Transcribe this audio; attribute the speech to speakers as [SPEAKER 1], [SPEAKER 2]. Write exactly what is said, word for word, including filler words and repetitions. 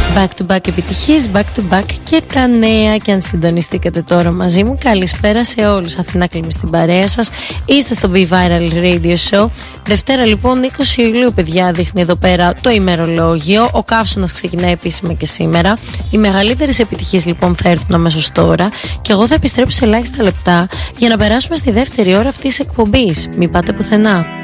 [SPEAKER 1] Back to back επιτυχίες, back to back και τα νέα. Και αν συντονιστήκατε τώρα μαζί μου, καλησπέρα σε όλους. Αθηνά Κλίμη στην παρέα σας. Είστε στο Be Viral Radio Show. Δευτέρα λοιπόν είκοσι Ιουλίου, παιδιά, δείχνει εδώ πέρα το ημερολόγιο. Ο καύσωνας ξεκινάει επίσημα και σήμερα. Οι μεγαλύτερες επιτυχίες λοιπόν θα έρθουν αμέσως τώρα. Και εγώ θα επιστρέψω σε ελάχιστα λεπτά για να περάσουμε στη δεύτερη ώρα αυτής της εκπομπής. Μην πάτε πουθενά.